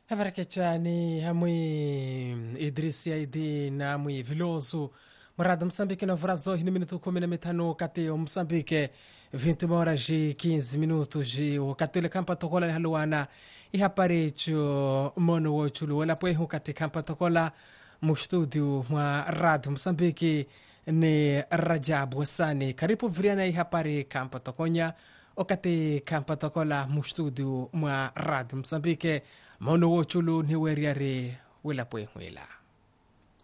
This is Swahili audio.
Habarakechani hamwi Idrisi Aidi na hamwi Viloso Murada Msambike na Vrazo hini minuto 15 kati o Msambike 20 horas e 15 minutos wakati ile kampa tokola ni haluana ihaparecho mono wochulu wala pwehu kati kampa tokola mu studio mwa Radio Msambike ni Rajabu Wasani karibu viriana ihapare kampa tokonya wakati kampa tokola mu studio mwa Radio Msambike mono wochulu ni weriare wala pwehu ila